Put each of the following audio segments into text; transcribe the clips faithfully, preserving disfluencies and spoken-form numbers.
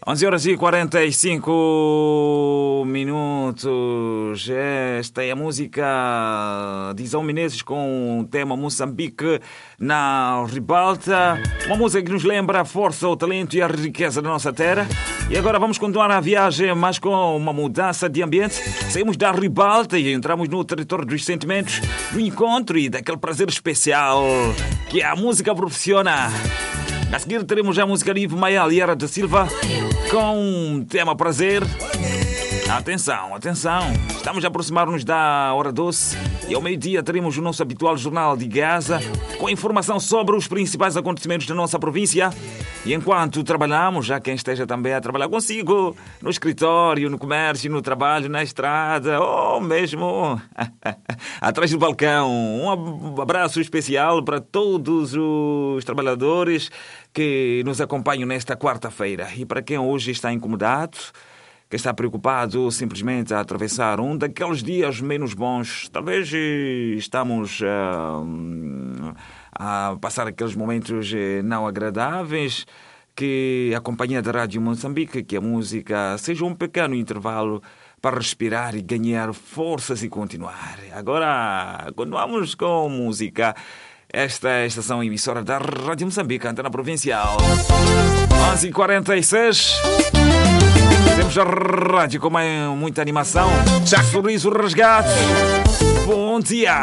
onze horas e quarenta e cinco minutos. Esta é a música de Izão Menezes com o tema Moçambique na Ribalta. Uma música que nos lembra a força, o talento e a riqueza da nossa terra. E agora vamos continuar a viagem, mas com uma mudança de ambiente. Saímos da Ribalta e entramos no território dos sentimentos, do encontro e daquele prazer especial que é a música profissional. A seguir teremos a música de Ivo Maial e Era da Silva com um tema prazer. Atenção, atenção, estamos a aproximar-nos da hora doce e ao meio-dia teremos o nosso habitual Jornal de Gaza com informação sobre os principais acontecimentos da nossa província. E enquanto trabalhamos, já quem esteja também a trabalhar consigo, no escritório, no comércio, no trabalho, na estrada, ou mesmo atrás do balcão, um abraço especial para todos os trabalhadores que nos acompanham nesta quarta-feira. E para quem hoje está incomodado, que está preocupado simplesmente a atravessar um daqueles dias menos bons, talvez estamos uh, a passar aqueles momentos não agradáveis, que a companhia da Rádio Moçambique, que a música seja um pequeno intervalo para respirar e ganhar forças e continuar. Agora, continuamos com música. Esta é a estação emissora da Rádio Moçambique, Antena Provincial. onze e quarenta e seis. Temos a rádio com muita animação. Sorriso resgate. Bom dia.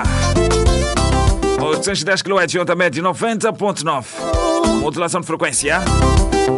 oitocentos e dez quilohertz, onda média noventa ponto nove. Modulação de frequência.